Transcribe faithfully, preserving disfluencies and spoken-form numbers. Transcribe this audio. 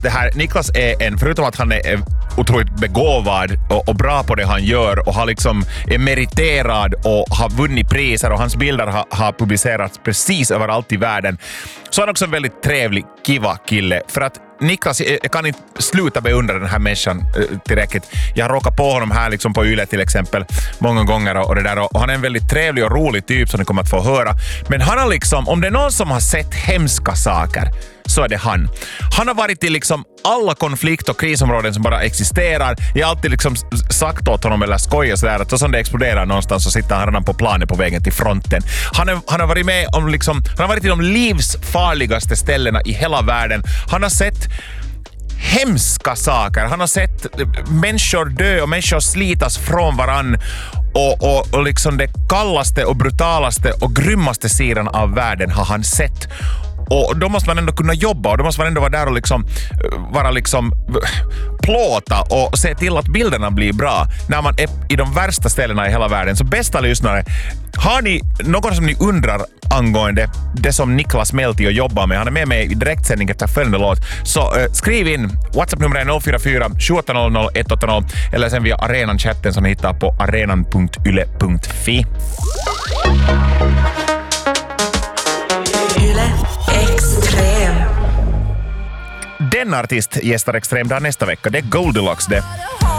Det här, Niklas är en, förutom att han är otroligt begåvad och, och bra på det han gör och har liksom är meriterad och har vunnit priser och hans bilder har, har publicerats precis överallt i världen, så är han också en väldigt trevlig, kiva kille. För att Niklas, jag kan inte sluta beundra den här människan äh, tillräckligt. Jag har råkat på honom här liksom på Yle till exempel många gånger och, och det där. Och han är en väldigt trevlig och rolig typ som ni kommer att få höra. Men han har liksom, om det är någon som har sett hemska saker, så är det han. Han har varit i liksom alla konflikt- och krisområden som bara existerar. Jag har alltid liksom sagt åt honom eller skojat sådär att så som det exploderar någonstans så sitter han redan på planen på vägen till fronten. Han, är, han har varit med om liksom, han har varit i de livsfarligaste ställena i hela världen. Han har sett hemska saker. Han har sett människor dö och människor slitas från varann. Och, och, och liksom det kallaste och brutalaste och grymmaste sidan av världen har han sett. Och då måste man ändå kunna jobba och då måste man ändå vara där och liksom vara liksom plåta och se till att bilderna blir bra när man är i de värsta ställena i hela världen. Så bästa lyssnare, har ni någon som ni undrar angående det som Niklas Meltio jobbar med, han är med mig i direktsändning efter följande låt, så uh, skriv in. WhatsApp-nummer är noll fyra fyra sju åtta noll noll ett åtta noll eller sen via arenan-chatten som ni hittar på arenan punkt yle punkt fi. Yle Extrem. Den artist gästar Extrem där nästa vecka. Det är Goldilocks det.